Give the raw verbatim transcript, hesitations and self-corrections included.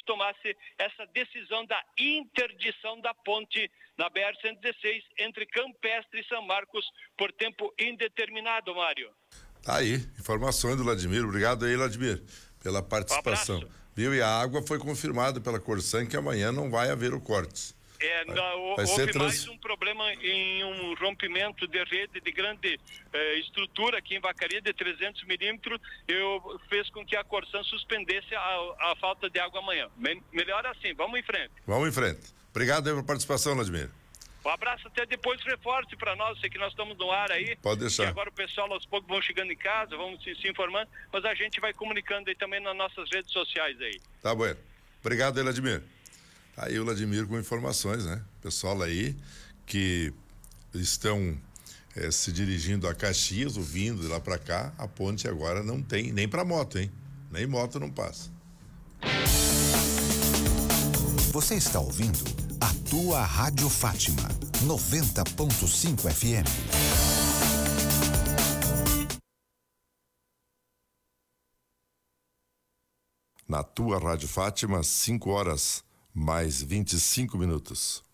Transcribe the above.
tomasse essa decisão da interdição da ponte na B R cento e dezesseis entre Campestre e São Marcos por tempo indeterminado, Mário. Tá aí, informações do Vladimir. Obrigado aí, Vladimir, pela participação. Um Viu? E a água foi confirmada pela Corsan que amanhã não vai haver o corte. É, vai, não, vai houve trans... mais um problema em um rompimento de rede de grande eh, estrutura aqui em Vacaria, de trezentos milímetros, eu fez com que a Corsan suspendesse a, a falta de água amanhã. Me, melhor assim, vamos em frente. Vamos em frente. Obrigado aí pela participação, Vladimir. Um abraço, até depois reforce para nós, sei que nós estamos no ar aí. Pode deixar. E agora o pessoal aos poucos vão chegando em casa, vão se, se informando, mas a gente vai comunicando aí também nas nossas redes sociais aí. Tá bom. Obrigado aí, Vladimir. Aí o Vladimir com informações, né? Pessoal aí que estão eh, se dirigindo a Caxias, ou vindo de lá para cá, a ponte agora não tem, nem para moto, hein? Nem moto não passa. Você está ouvindo a tua Rádio Fátima, noventa ponto cinco F M. Na tua Rádio Fátima, cinco horas mais vinte e cinco minutos.